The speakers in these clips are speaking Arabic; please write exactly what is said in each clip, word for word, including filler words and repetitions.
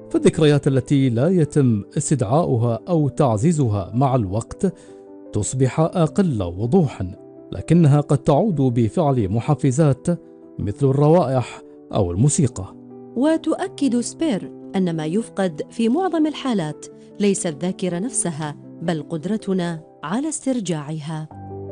فالذكريات التي لا يتم استدعاؤها أو تعزيزها مع الوقت تصبح أقل وضوحا، لكنها قد تعود بفعل محفزات مثل الروائح أو الموسيقى. وتؤكد سبير أن ما يفقد في معظم الحالات ليس الذاكرة نفسها، بل قدرتنا على استرجاعها.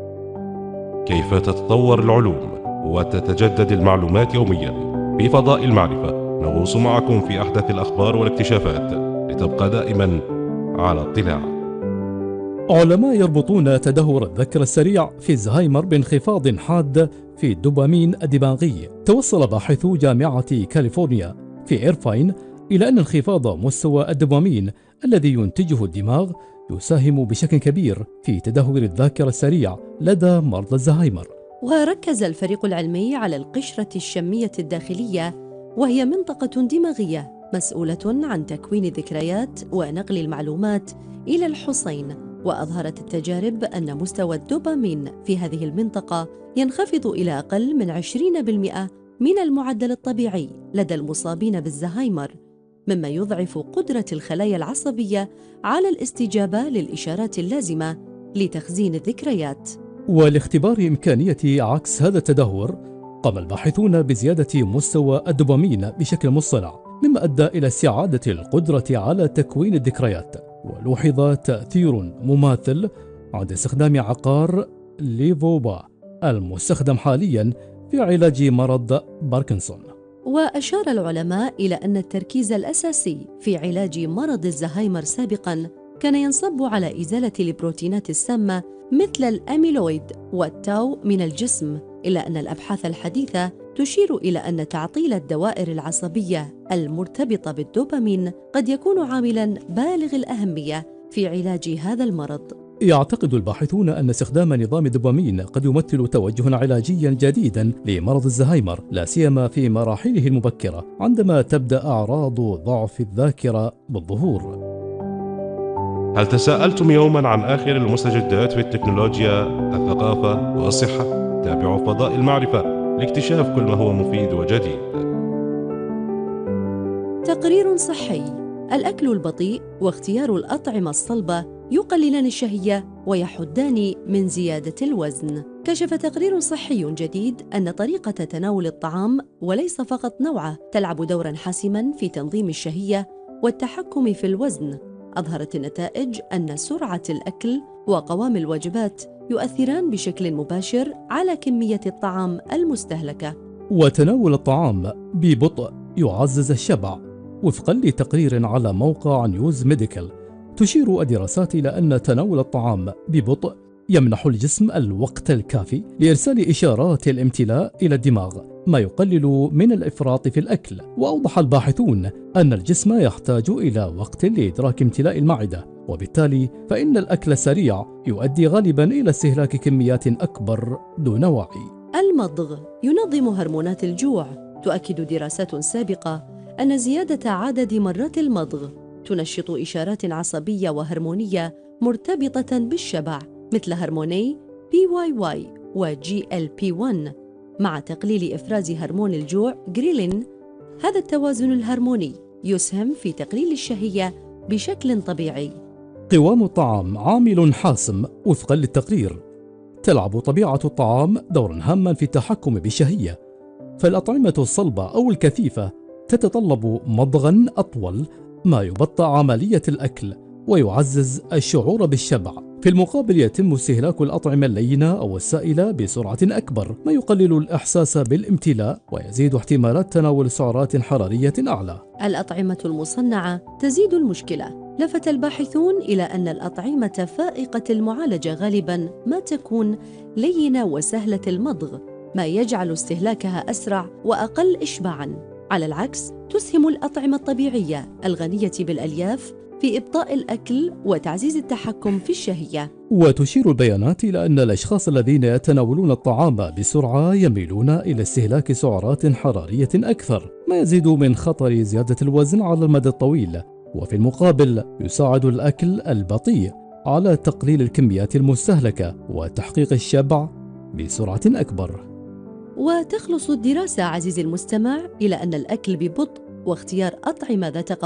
كيف تتطور العلوم وتتجدد المعلومات يوميا؟ في فضاء المعرفة نغوص معكم في أحدث الأخبار والاكتشافات لتبقى دائما على اطلاع. علماء يربطون تدهور الذاكرة السريع في الزهايمر بانخفاض حاد في الدوبامين الدماغي. توصل باحثو جامعة كاليفورنيا في إيرفاين إلى أن انخفاض مستوى الدوبامين الذي ينتجه الدماغ يساهم بشكل كبير في تدهور الذاكرة السريع لدى مرضى الزهايمر. وركز الفريق العلمي على القشرة الشمية الداخلية، وهي منطقة دماغية مسؤولة عن تكوين الذكريات ونقل المعلومات إلى الحصين. وأظهرت التجارب أن مستوى الدوبامين في هذه المنطقة ينخفض إلى أقل من عشرين بالمئة من المعدل الطبيعي لدى المصابين بالزهايمر، مما يضعف قدرة الخلايا العصبية على الاستجابة للإشارات اللازمة لتخزين الذكريات. ولاختبار إمكانية عكس هذا التدهور، قام الباحثون بزيادة مستوى الدوبامين بشكل مصطنع، مما أدى إلى استعادة القدرة على تكوين الذكريات. ولوحظ تأثير مماثل عند استخدام عقار ليفوبا المستخدم حاليا في علاج مرض باركنسون. وأشار العلماء إلى أن التركيز الأساسي في علاج مرض الزهايمر سابقاً كان ينصب على إزالة البروتينات السامة مثل الأميلويد والتاو من الجسم، إلا أن الأبحاث الحديثة تشير إلى أن تعطيل الدوائر العصبية المرتبطة بالدوبامين قد يكون عاملاً بالغ الأهمية في علاج هذا المرض. يعتقد الباحثون أن استخدام نظام الدوبامين قد يمثل توجهاً علاجياً جديداً لمرض الزهايمر، لا سيما في مراحله المبكرة عندما تبدأ أعراض ضعف الذاكرة بالظهور. هل تساءلتم يوما عن آخر المستجدات في التكنولوجيا، الثقافة والصحة؟ تابعوا فضاء المعرفة لاكتشاف كل ما هو مفيد وجديد. تقرير صحي: الأكل البطيء واختيار الأطعمة الصلبة يقللان الشهية ويحدان من زيادة الوزن. كشف تقرير صحي جديد أن طريقة تناول الطعام وليس فقط نوعه تلعب دورا حاسما في تنظيم الشهية والتحكم في الوزن. أظهرت النتائج أن سرعة الأكل وقوام الوجبات يؤثران بشكل مباشر على كمية الطعام المستهلكة. وتناول الطعام ببطء يعزز الشبع. وفقا لتقرير على موقع نيوز ميديكال، تشير الدراسات إلى أن تناول الطعام ببطء يمنح الجسم الوقت الكافي لإرسال إشارات الامتلاء إلى الدماغ، ما يقلل من الإفراط في الأكل. وأوضح الباحثون أن الجسم يحتاج إلى وقت لإدراك امتلاء المعدة، وبالتالي فإن الأكل السريع يؤدي غالبا إلى استهلاك كميات أكبر دون وعي. المضغ ينظم هرمونات الجوع. تؤكد دراسات سابقة أن زيادة عدد مرات المضغ تنشط إشارات عصبية وهرمونية مرتبطة بالشبع، مثل هرموني بي واي واي و جي إل بي واحد، مع تقليل إفراز هرمون الجوع غريلين. هذا التوازن الهرموني يسهم في تقليل الشهية بشكل طبيعي. قوام الطعام عامل حاسم. وفقا للتقرير، تلعب طبيعة الطعام دورا هاما في التحكم بالشهية، فالأطعمة الصلبة أو الكثيفة تتطلب مضغا أطول، ما يبطئ عملية الأكل ويعزز الشعور بالشبع. في المقابل يتم استهلاك الأطعمة اللينة أو السائلة بسرعة أكبر، ما يقلل الإحساس بالامتلاء ويزيد احتمالات تناول سعرات حرارية أعلى. الأطعمة المصنعة تزيد المشكلة. لفت الباحثون إلى أن الأطعمة فائقة المعالجة غالباً ما تكون لينة وسهلة المضغ، ما يجعل استهلاكها أسرع وأقل إشباعاً. على العكس، تسهم الأطعمة الطبيعية الغنية بالألياف في إبطاء الأكل وتعزيز التحكم في الشهية. وتشير البيانات إلى أن الأشخاص الذين يتناولون الطعام بسرعة يميلون إلى استهلاك سعرات حرارية أكثر، ما يزيد من خطر زيادة الوزن على المدى الطويل. وفي المقابل يساعد الأكل البطيء على تقليل الكميات المستهلكة وتحقيق الشبع بسرعة أكبر. وتخلص الدراسة عزيزي المستمع إلى أن الأكل ببطء واختيار أطعمة ذات